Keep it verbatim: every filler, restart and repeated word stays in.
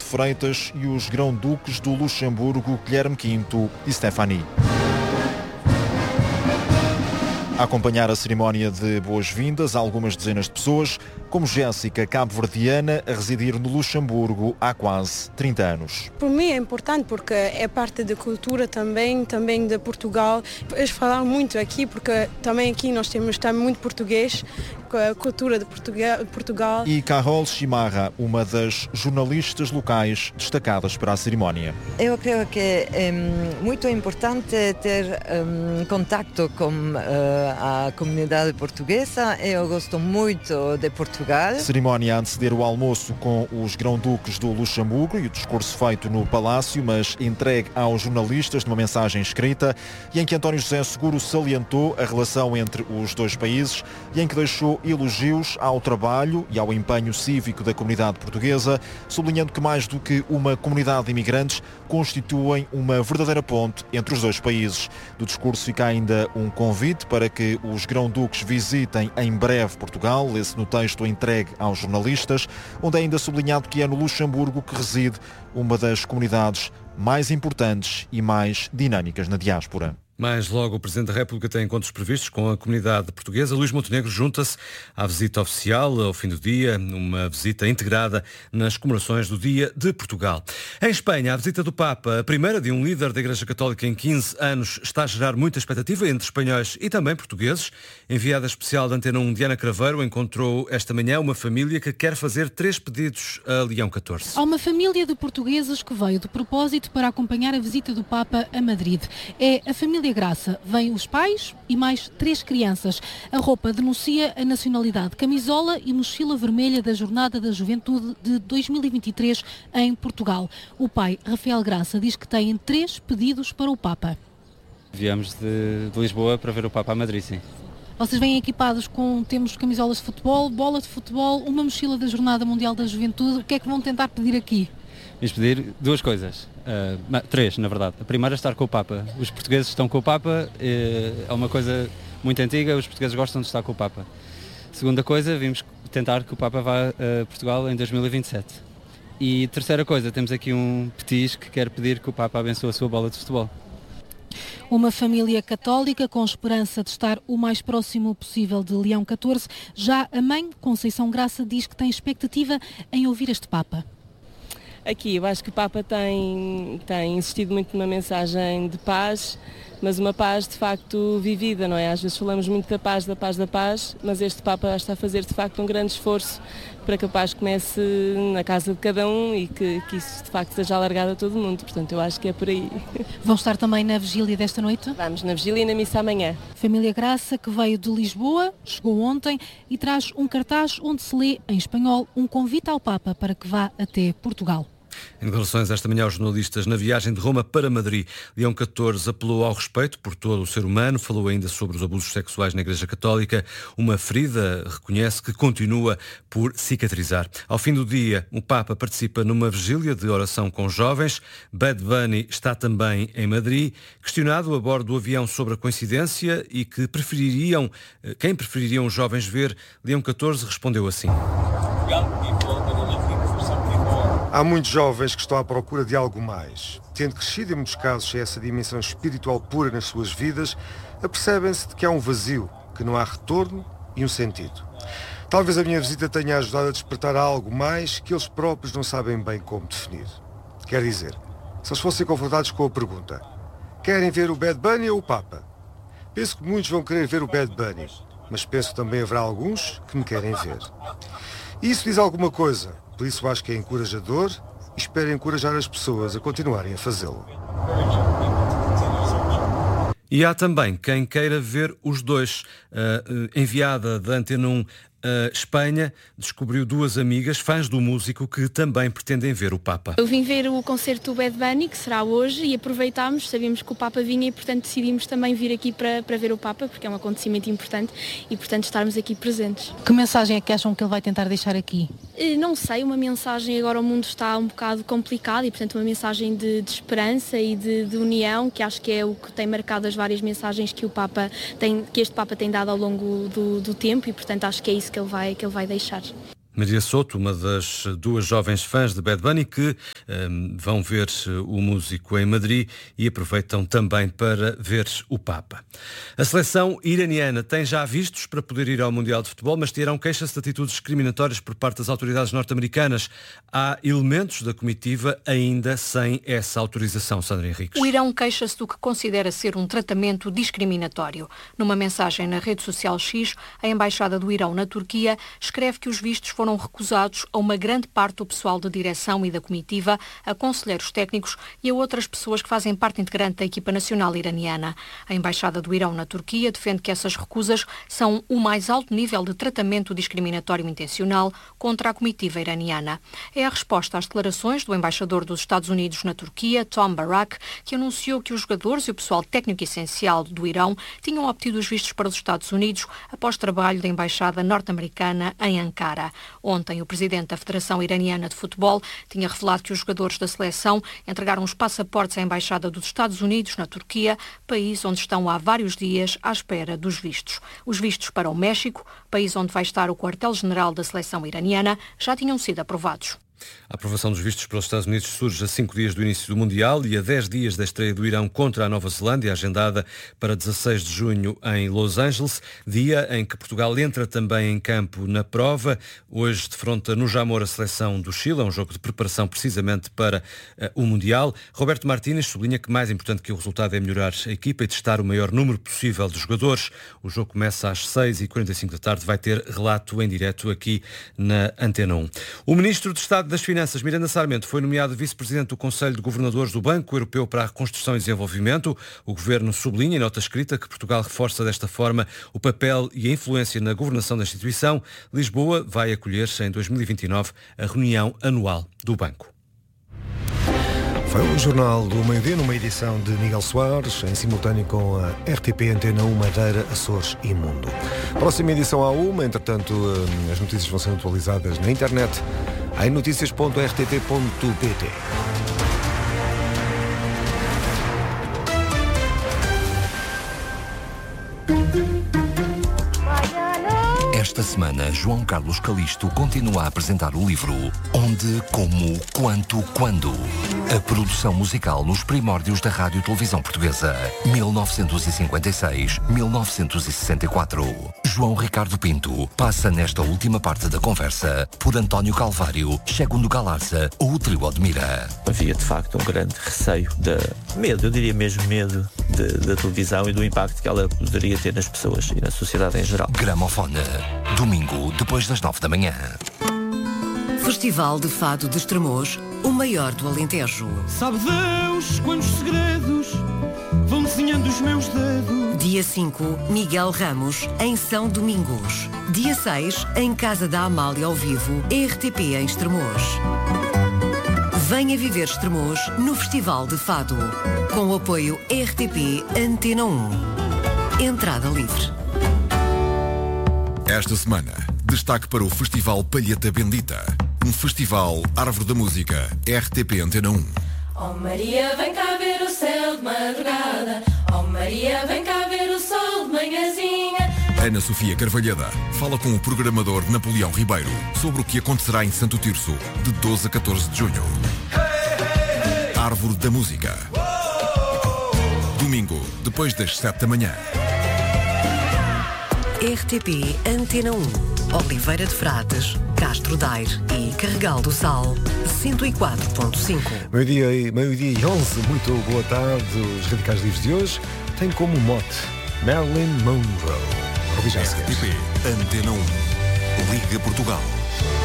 Freitas e os grão-duques do Luxemburgo, Guilherme quinto e Stéphanie. A acompanhar a cerimónia de boas-vindas, algumas dezenas de pessoas, como Jéssica, cabo-verdiana, a residir no Luxemburgo há quase trinta anos. Para mim é importante porque é parte da cultura também, também de Portugal. Eles falaram muito aqui porque também aqui nós temos também muito português, a cultura de Portugal. E Carol Chimarra, uma das jornalistas locais destacadas para a cerimónia. Eu creio que é muito importante ter um, contato com uh, a comunidade portuguesa. Eu gosto muito de Portugal. Cerimónia a anteceder o almoço com os grão-duques do Luxemburgo e o discurso feito no Palácio, mas entregue aos jornalistas numa mensagem escrita e em que António José Seguro salientou a relação entre os dois países e em que deixou elogios ao trabalho e ao empenho cívico da comunidade portuguesa, sublinhando que mais do que uma comunidade de imigrantes, constituem uma verdadeira ponte entre os dois países. Do discurso fica ainda um convite para que os grão-duques visitem em breve Portugal, lê-se no texto entregue aos jornalistas, onde é ainda sublinhado que é no Luxemburgo que reside uma das comunidades mais importantes e mais dinâmicas na diáspora. Mais logo, o Presidente da República tem encontros previstos com a comunidade portuguesa. Luís Montenegro junta-se à visita oficial ao fim do dia, uma visita integrada nas comemorações do Dia de Portugal. Em Espanha, a visita do Papa, a primeira de um líder da Igreja Católica em quinze anos, está a gerar muita expectativa entre espanhóis e também portugueses. Enviada especial da Antena um, Diana Craveiro, encontrou esta manhã uma família que quer fazer três pedidos a Leão catorze. Há uma família de portugueses que veio de propósito para acompanhar a visita do Papa a Madrid. É a família Graça. Vêm os pais e mais três crianças. A roupa denuncia a nacionalidade. Camisola e mochila vermelha da Jornada da Juventude de dois mil e vinte e três em Portugal. O pai, Rafael Graça, diz que têm três pedidos para o Papa. Viemos de, de Lisboa para ver o Papa a Madrid, sim. Vocês vêm equipados com, temos camisolas de futebol, bola de futebol, uma mochila da Jornada Mundial da Juventude. O que é que vão tentar pedir aqui? Vamos pedir duas coisas, uh, três na verdade. A primeira é estar com o Papa. Os portugueses estão com o Papa, é uma coisa muito antiga, os portugueses gostam de estar com o Papa. Segunda coisa, vimos tentar que o Papa vá a Portugal em dois mil e vinte e sete. E terceira coisa, temos aqui um petis que quer pedir que o Papa abençoe a sua bola de futebol. Uma família católica com esperança de estar o mais próximo possível de Leão catorze. Já a mãe, Conceição Graça, diz que tem expectativa em ouvir este Papa. Aqui, eu acho que o Papa tem, tem insistido muito numa mensagem de paz, mas uma paz de facto vivida, não é? Às vezes falamos muito da paz, da paz, da paz, mas este Papa está a fazer de facto um grande esforço para que a paz comece na casa de cada um e que, que isso de facto seja alargado a todo mundo. Portanto, eu acho que é por aí. Vão estar também na vigília desta noite? Vamos na vigília e na missa amanhã. Família Graça, que veio de Lisboa, chegou ontem e traz um cartaz onde se lê em espanhol um convite ao Papa para que vá até Portugal. Em declarações esta manhã aos jornalistas na viagem de Roma para Madrid, Leão catorze apelou ao respeito por todo o ser humano, falou ainda sobre os abusos sexuais na Igreja Católica, uma ferida, reconhece, que continua por cicatrizar. Ao fim do dia, o Papa participa numa vigília de oração com jovens. Bad Bunny está também em Madrid. Questionado a bordo do avião sobre a coincidência e que prefeririam, quem prefeririam os jovens ver, Leão catorze respondeu assim: há muitos jovens que estão à procura de algo mais. Tendo crescido em muitos casos essa dimensão espiritual pura nas suas vidas, apercebem-se de que há um vazio, que não há retorno e um sentido. Talvez a minha visita tenha ajudado a despertar algo mais que eles próprios não sabem bem como definir. Quer dizer, se eles fossem confrontados com a pergunta: querem ver o Bad Bunny ou o Papa? Penso que muitos vão querer ver o Bad Bunny, mas penso que também haverá alguns que me querem ver. E isso diz alguma coisa. Por isso acho que é encorajador e espero encorajar as pessoas a continuarem a fazê-lo. E há também quem queira ver os dois. Uh, enviada da Antena um, Uh, Espanha, descobriu duas amigas, fãs do músico, que também pretendem ver o Papa. Eu vim ver o concerto do Bad Bunny, que será hoje, e aproveitámos, sabíamos que o Papa vinha e, portanto, decidimos também vir aqui para, para ver o Papa, porque é um acontecimento importante e, portanto, estarmos aqui presentes. Que mensagem é que acham que ele vai tentar deixar aqui? Não sei, uma mensagem, agora o mundo está um bocado complicado e, portanto, uma mensagem de, de esperança e de, de união, que acho que é o que tem marcado as várias mensagens que o Papa tem, que este Papa tem dado ao longo do, do tempo e, portanto, acho que é isso que ele vai, que ele vai deixar. Maria Souto, uma das duas jovens fãs de Bad Bunny que um, vão ver o músico em Madrid e aproveitam também para ver o Papa. A seleção iraniana tem já vistos para poder ir ao Mundial de Futebol, mas Teherão queixa-se de atitudes discriminatórias por parte das autoridades norte-americanas. Há elementos da comitiva ainda sem essa autorização, Sandra Henriques. O Irão queixa-se do que considera ser um tratamento discriminatório. Numa mensagem na rede social X, a Embaixada do Irão na Turquia escreve que os vistos foram foram recusados a uma grande parte do pessoal de direção e da comitiva, a conselheiros técnicos e a outras pessoas que fazem parte integrante da equipa nacional iraniana. A Embaixada do Irão na Turquia defende que essas recusas são o mais alto nível de tratamento discriminatório intencional contra a comitiva iraniana. É a resposta às declarações do embaixador dos Estados Unidos na Turquia, Tom Barak, que anunciou que os jogadores e o pessoal técnico essencial do Irão tinham obtido os vistos para os Estados Unidos após trabalho da Embaixada norte-americana em Ankara. Ontem, o presidente da Federação Iraniana de Futebol tinha revelado que os jogadores da seleção entregaram os passaportes à Embaixada dos Estados Unidos na Turquia, país onde estão há vários dias à espera dos vistos. Os vistos para o México, país onde vai estar o quartel-general da seleção iraniana, já tinham sido aprovados. A aprovação dos vistos para os Estados Unidos surge a cinco dias do início do Mundial e a dez dias da estreia do Irão contra a Nova Zelândia, agendada para dezasseis de junho em Los Angeles, dia em que Portugal entra também em campo na prova. Hoje defronta no Jamor a seleção do Chile, é um jogo de preparação precisamente para uh, o Mundial. Roberto Martínez sublinha que mais importante que o resultado é melhorar a equipa e testar o maior número possível de jogadores. O jogo começa às seis e quarenta e cinco da tarde, vai ter relato em direto aqui na Antena um. O Ministro de Estado das Finanças, Miranda Sarmento, foi nomeado vice-presidente do Conselho de Governadores do Banco Europeu para a Reconstrução e Desenvolvimento. O Governo sublinha em nota escrita que Portugal reforça desta forma o papel e a influência na governação da instituição. Lisboa vai acolher-se em dois mil e vinte e nove a reunião anual do Banco. Foi o Jornal do Meio-Dia, numa edição de Miguel Soares, em simultâneo com a R T P Antena um Madeira, Açores e Mundo. Próxima edição à uma, entretanto, as notícias vão sendo atualizadas na internet em notícias ponto r t p ponto p t. Esta semana, João Carlos Calisto continua a apresentar o livro Onde, Como, Quanto, Quando. A produção musical nos primórdios da Rádio Televisão Portuguesa, mil novecentos e cinquenta e seis a mil novecentos e sessenta e quatro. João Ricardo Pinto passa nesta última parte da conversa por António Calvário, Segundo Galarza ou o Trio Odmira. Havia de facto um grande receio, de medo, eu diria mesmo medo, de, da televisão e do impacto que ela poderia ter nas pessoas e na sociedade em geral. Gramofone. Domingo, depois das nove da manhã. Festival de Fado de Estremoz, o maior do Alentejo. Sabe Deus quantos segredos vão desenhando os meus dedos. Dia cinco, Miguel Ramos, em São Domingos. Dia seis, em Casa da Amália ao vivo, R T P em Estremoz. Venha viver Estremoz no Festival de Fado, com o apoio R T P Antena um. Entrada livre. Esta semana, destaque para o Festival Palheta Bendita. Um festival Árvore da Música, R T P Antena um. Oh Maria, vem cá ver o céu de madrugada. Oh Maria, vem cá ver o sol de manhãzinha. Ana Sofia Carvalhada fala com o programador Napoleão Ribeiro sobre o que acontecerá em Santo Tirso, de doze a catorze de junho. Hey, hey, hey. Árvore da Música. Oh! Domingo, depois das sete da manhã. R T P Antena um. Oliveira de Frades, Castro Daire e Carregal do Sal, cento e quatro ponto cinco. Meio-dia e, meio-dia e onze, muito boa tarde. Os Radicais Livres de hoje têm como mote Marilyn Monroe. R T P Antena um. Liga Portugal.